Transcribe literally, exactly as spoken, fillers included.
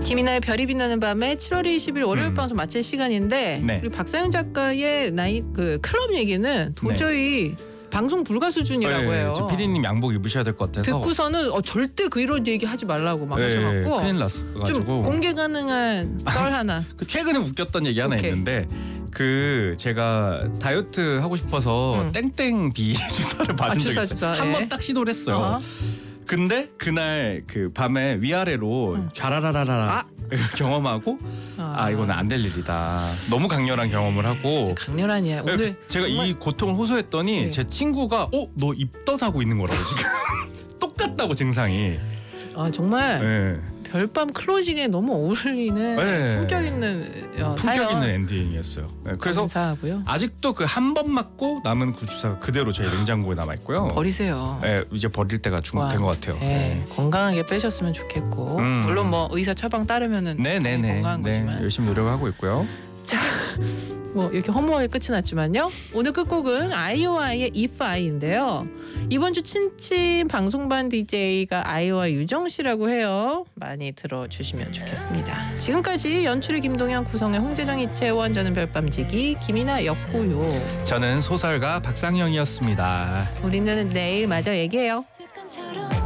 김이나의 별이 빛나는 밤에 칠월 이십일 월요일 음. 방송 마칠 시간인데 네. 우리 박사영 작가의 나이 그 클럽 얘기는 도저히 방송 불가 수준이라고 해요. 저 피디님 양복 입으셔야 될 것 같아서. 듣고서는 어, 절대 그 이런 얘기 하지 말라고 막 네, 하셔갖고 큰일 났어가지고. 좀 공개 가능한 썰 하나. 그 최근에 웃겼던 얘기 하나 오케이. 있는데 그 제가 다이어트 하고 싶어서 음. 땡땡비 주사를 받은 아, 적이 주사, 있어요. 주사, 한 번 예. 딱 시도를 했어요. 어허. 근데 그날 그 밤에 위아래로 음. 좌라라라라 아. 경험하고 아, 이거는 안 될 일이다. 너무 강렬한 경험을 하고 강렬한이야. 오늘 네, 제가 정말... 이 고통을 호소했더니 네. 제 친구가 어? 너 입덧하고 있는 거라고 지금. 똑같다고 증상이. 아, 정말 네. 별밤 클로징에 너무 어울리는 네. 품격 있는 어, 품격 사연. 있는 엔딩이었어요. 네, 그래서 감사하고요. 아직도 그 한 번 맞고 남은 그 주사가 그대로 저희 냉장고에 남아 있고요. 버리세요. 네, 이제 버릴 때가 중 된 것 같아요. 네, 네. 건강하게 빼셨으면 좋겠고 음. 물론 뭐 의사 처방 따르면은 네네네. 건강한 네, 거지만 열심히 노력하고 있고요. 뭐 이렇게 허무하게 끝이 났지만요. 오늘 끝곡은 아이오아이의 If I인데요. 이번 주 친친 방송반 디제이가 아이오아이 유정 씨라고 해요. 많이 들어주시면 좋겠습니다. 지금까지 연출의 김동현, 구성의 홍재정, 이채원, 저는 별밤지기 김이나였고요. 저는 소설가 박상영이었습니다. 우리는 내일 마저 얘기해요.